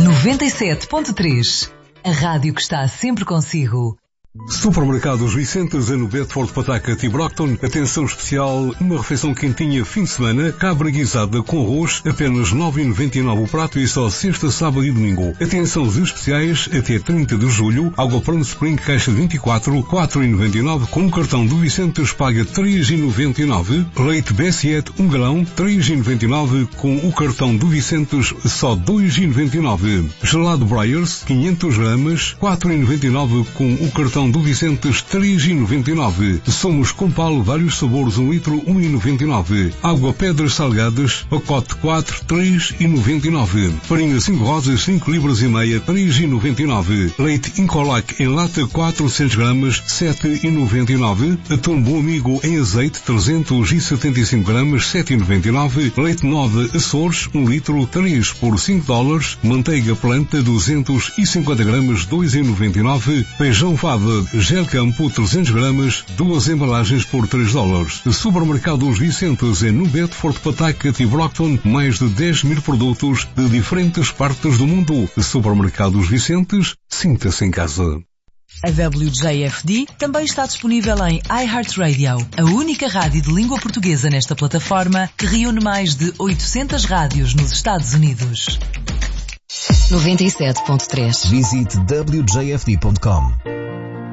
97.3, a rádio que está sempre consigo. Supermercados Vicentes no Bedford, Pataca e Brockton. Atenção especial, uma refeição quentinha fim de semana, cabra guisada com arroz, apenas 9,99 o prato e só sexta, sábado e domingo. Atenção os especiais, até 30 de julho, água Pronto Spring caixa 24, 4,99 com o cartão do Vicentes paga 3,99. Leite B7 1 galão, 3,99 com o cartão do Vicentes só 2,99. Gelado Breyers, 500 gramas, 4,99 com o cartão do Vicentes 3,99. Somos Compal, vários sabores, 1 litro, 1,99. Água Pedras Salgadas, pacote 4, 3,99. Farinha 5 rosas, 5 libras e meia, 3,99. Leite Incolac em lata 400 gramas, 7,99. Atum Bom Amigo em azeite 375 gramas, 7,99. Leite Nova Açores, 1 litro, 3 por $5. Manteiga Planta 250 gramas, 2,99. Feijão Fava Gel Campo 300 gramas, 2 embalagens por $3. Supermercados Vicentes no Bedford, Pataca e Brockton, mais de 10.000 produtos de diferentes partes do mundo. Supermercados Vicentes, sinta-se em casa. A WJFD também está disponível em iHeartRadio, a única rádio de língua portuguesa nesta plataforma que reúne mais de 800 rádios nos Estados Unidos. 97.3. Visite wjfd.com.